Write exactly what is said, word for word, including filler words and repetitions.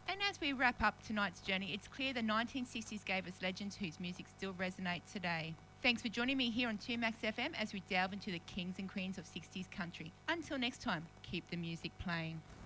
And as we wrap up tonight's journey, it's clear the nineteen sixties gave us legends whose music still resonates today. Thanks for joining me here on two Max F M as we delve into the kings and queens of sixties country. Until next time, keep the music playing.